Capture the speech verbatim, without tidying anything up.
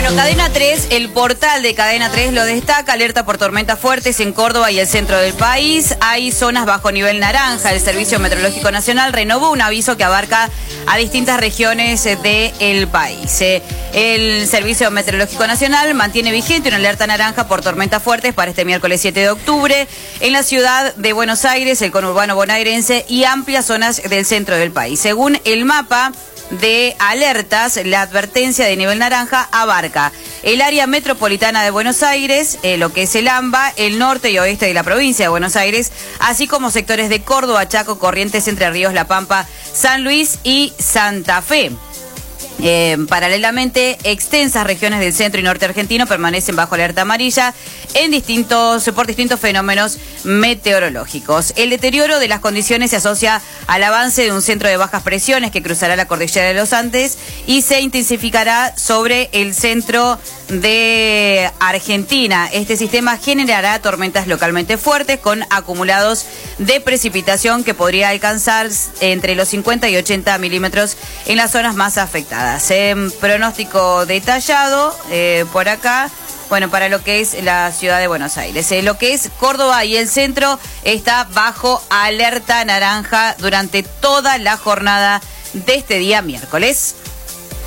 Bueno, Cadena tres, el portal de Cadena tres lo destaca, alerta por tormentas fuertes en Córdoba y el centro del país. Hay zonas bajo nivel naranja. El Servicio Meteorológico Nacional renovó un aviso que abarca a distintas regiones del país. El Servicio Meteorológico Nacional mantiene vigente una alerta naranja por tormentas fuertes para este miércoles siete de octubre en la ciudad de Buenos Aires, el conurbano bonaerense y amplias zonas del centro del país. Según el mapa de alertas, la advertencia de nivel naranja abarca el área metropolitana de Buenos Aires, eh, lo que es el AMBA, el norte y oeste de la provincia de Buenos Aires, así como sectores de Córdoba, Chaco, Corrientes, Entre Ríos, La Pampa, San Luis y Santa Fe. Eh, paralelamente, extensas regiones del centro y norte argentino permanecen bajo alerta amarilla en distintos, por distintos fenómenos meteorológicos. El deterioro de las condiciones se asocia al avance de un centro de bajas presiones que cruzará la cordillera de los Andes y se intensificará sobre el centro de Argentina. Este sistema generará tormentas localmente fuertes con acumulados de precipitación que podría alcanzar entre los cincuenta y ochenta milímetros en las zonas más afectadas. En pronóstico detallado eh, por acá, bueno, para lo que es la ciudad de Buenos Aires. Eh, lo que es Córdoba y el centro está bajo alerta naranja durante toda la jornada de este día miércoles.